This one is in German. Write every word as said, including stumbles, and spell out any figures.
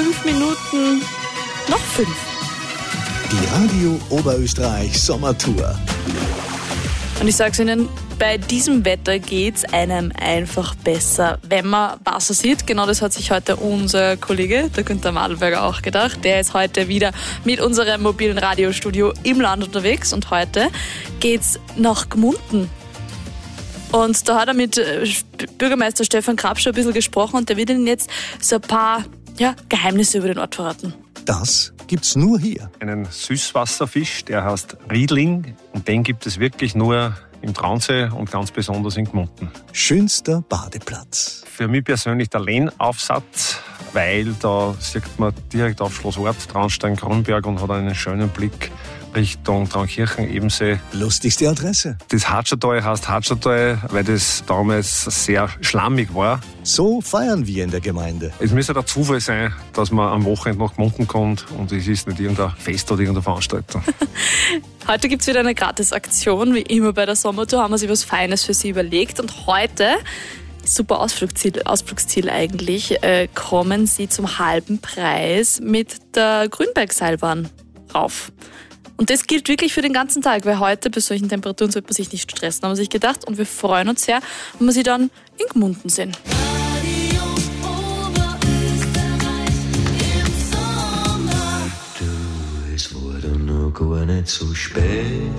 fünf Minuten, noch fünf. Die Radio Oberösterreich Sommertour. Und ich sag's Ihnen, bei diesem Wetter geht's einem einfach besser, wenn man Wasser sieht. Genau das hat sich heute unser Kollege, der Günther Madelberger, auch gedacht. Der ist heute wieder mit unserem mobilen Radiostudio im Land unterwegs und heute geht's nach Gmunden. Und da hat er mit Bürgermeister Stefan Krapsch ein bisschen gesprochen und der wird Ihnen jetzt so ein paar ja, Geheimnisse über den Ort verraten. Das gibt's nur hier. Einen Süßwasserfisch, der heißt Riedling und den gibt es wirklich nur im Traunsee und ganz besonders in Gmunden. Schönster Badeplatz. Für mich persönlich der Lehnaufsatz, weil da sieht man direkt auf Schloss Ort, Traunstein-Grünberg und hat einen schönen Blick Richtung Traunkirchen-Ebensee. Lustigste Adresse. Das Hatschertal heißt Hatschertal, weil das damals sehr schlammig war. So feiern wir in der Gemeinde. Es müsste der Zufall sein, dass man am Wochenende nach Gmunden kommt und es ist nicht irgendein Fest oder irgendeine Veranstaltung. Heute gibt es wieder eine Gratisaktion, wie immer bei der Sommertour haben wir sich was Feines für Sie überlegt und heute, super Ausflugsziel, Ausflugsziel eigentlich, äh, kommen Sie zum halben Preis mit der Grünbergseilbahn rauf. Und das gilt wirklich für den ganzen Tag, weil heute bei solchen Temperaturen sollte man sich nicht stressen, haben wir sich gedacht. Und wir freuen uns sehr, wenn wir sie dann in Gmunden sehen. Radio Oberösterreich im Sommer. Du, es wurde noch gar nicht so spät.